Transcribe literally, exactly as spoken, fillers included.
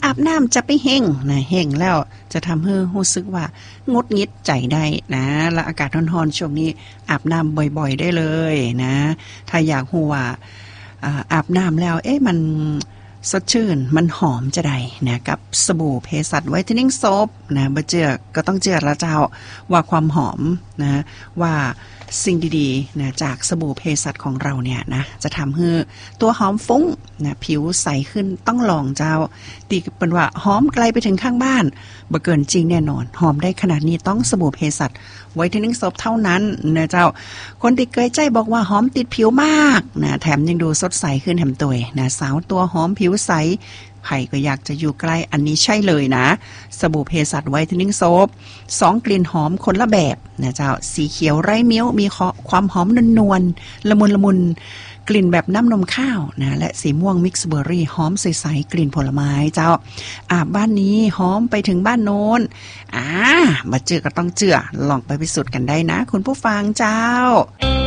อาบน้ำจะไปเฮงนะเฮงแล้วจะทำให้รู้สึกว่างดงิดใจได้นะและอากาศร้อนๆช่วงนี้อาบน้ำบ่อยๆได้เลยนะถ้าอยากรู้ว่าอาบน้ำแล้วเอ๊ะมันสดชื่นมันหอมจะได้นะกับสบู่เภสัชไวท์เทนนิ่งโซปนะบ่เจือก็ต้องเจือละเจ้าว่าความหอมนะว่าสิ่งดีๆนะจากสบู่เภสัชของเราเนี่ยนะจะทำให้ตัวหอมฟุ้งนะผิวใสขึ้นต้องลองเจ้าตีเป็นว่าหอมไกลไปถึงข้างบ้านบ่เกินจริงแน่นอนหอมได้ขนาดนี้ต้องสบู่เภสัชไวท์เทนนิ่งโซปเท่านั้นนะเจ้าคนที่เคยใจบอกว่าหอมติดผิวมากนะแถมยังดูสดใสขึ้นแถมตัวนะสาวตัวหอมผิวใสใครก็อยากจะอยู่ใกล้อันนี้ใช่เลยนะสบู่เภสัชไวท์เทนนิ่งโซปสองกลิ่นหอมคนละแบบนะเจ้าสีเขียวไร้เมี้ยวมีความหอมนวลๆละมุนละมุนกลิ่นแบบน้ำนมข้าวนะและสีม่วงมิกซ์เบอร์รี่หอมใสๆกลิ่นผลไม้เจ้าอาบบ้านนี้หอมไปถึงบ้านโน้นอ่ามาเจอก็ต้องเจือลองไปพิสูจน์กันได้นะคุณผู้ฟังเจ้า